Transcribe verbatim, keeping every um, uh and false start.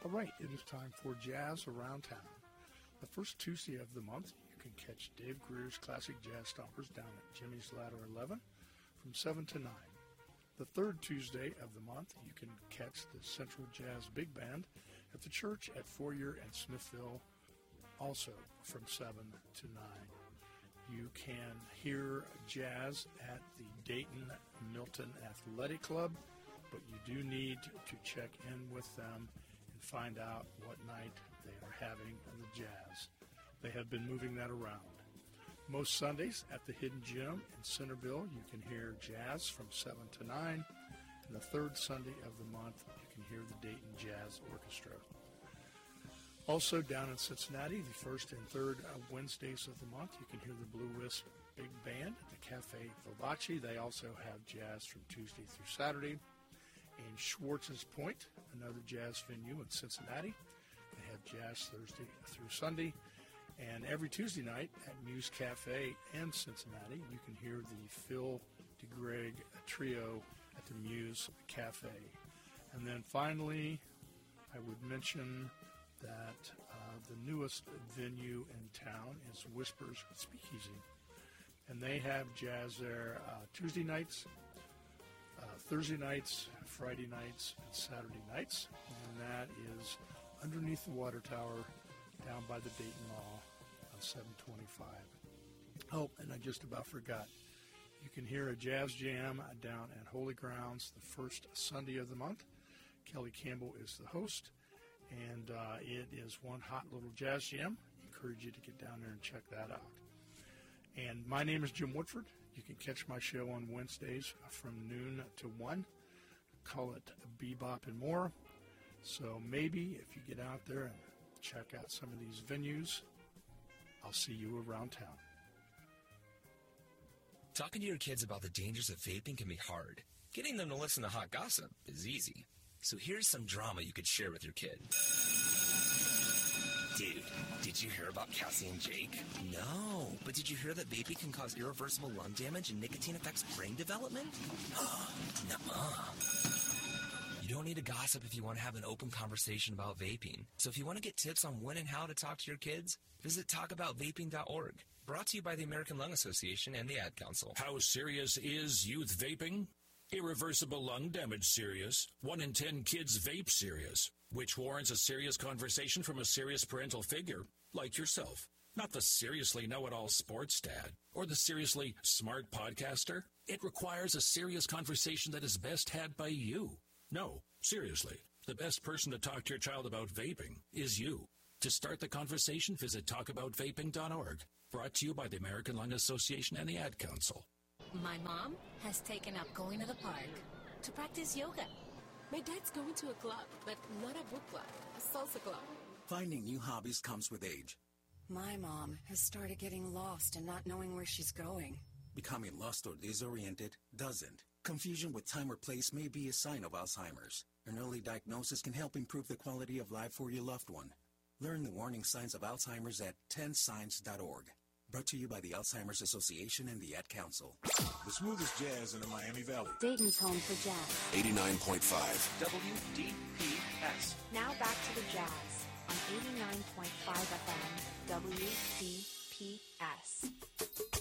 All right, it is time for Jazz Around Town. The first Tuesday of the month, you can catch Dave Greer's Classic Jazz Stompers down at Jimmy's Ladder eleven from seven to nine. The third Tuesday of the month, you can catch the Central Jazz Big Band at the church at Foyer and Smithville, also from seven to nine. You can hear jazz at the Dayton Milton Athletic Club, but you do need to check in with them and find out what night they are having the jazz. They have been moving that around. Most Sundays at the Hidden Gym in Centerville, you can hear jazz from seven to nine. And the third Sunday of the month, you can hear the Dayton Jazz Orchestra. Also down in Cincinnati, the first and third Wednesdays of the month, you can hear the Blue Wisp Big Band at the Cafe Vivace. They also have jazz from Tuesday through Saturday. In Schwartz's Point, another jazz venue in Cincinnati, they have jazz Thursday through Sunday. And every Tuesday night at Muse Cafe in Cincinnati, you can hear the Phil DeGreg Trio at the Muse Cafe. And then finally, I would mention that uh, the newest venue in town is Whispers Speakeasy. And they have jazz there uh, Tuesday nights, uh, Thursday nights, Friday nights, and Saturday nights. And that is underneath the water tower down by the Dayton Mall on seven twenty-five. Oh, and I just about forgot. You can hear a jazz jam down at Holy Grounds the first Sunday of the month. Kelly Campbell is the host. And uh, it is one hot little jazz jam. I encourage you to get down there and check that out. And my name is Jim Woodford. You can catch my show on Wednesdays from noon to one. Call it Bebop and More. So maybe if you get out there and check out some of these venues, I'll see you around town. Talking to your kids about the dangers of vaping can be hard. Getting them to listen to hot gossip is easy. So here's some drama you could share with your kid. Dude, did you hear about Cassie and Jake? No, but did you hear that vaping can cause irreversible lung damage and nicotine affects brain development? Nuh-uh. You don't need to gossip if you want to have an open conversation about vaping. So if you want to get tips on when and how to talk to your kids, visit talk about vaping dot org. Brought to you by the American Lung Association and the Ad Council. How serious is youth vaping? Irreversible lung damage serious. One in ten kids vape serious, which warrants a serious conversation from a serious parental figure, like yourself. Not the seriously know-it-all sports dad or the seriously smart podcaster. It requires a serious conversation that is best had by you. No, seriously, the best person to talk to your child about vaping is you. To start the conversation, visit talk about vaping dot org. Brought to you by the American Lung Association and the Ad Council. My mom has taken up going to the park to practice yoga. My dad's going to a club, but not a book club, a salsa club. Finding new hobbies comes with age. My mom has started getting lost and not knowing where she's going. Becoming lost or disoriented doesn't. Confusion with time or place may be a sign of Alzheimer's. An early diagnosis can help improve the quality of life for your loved one. Learn the warning signs of Alzheimer's at ten signs dot org. Brought to you by the Alzheimer's Association and the Ad Council. The smoothest jazz in the Miami Valley. Dayton's home for jazz. eighty-nine point five W D P S. Now back to the jazz on eighty-nine point five F M W D P S.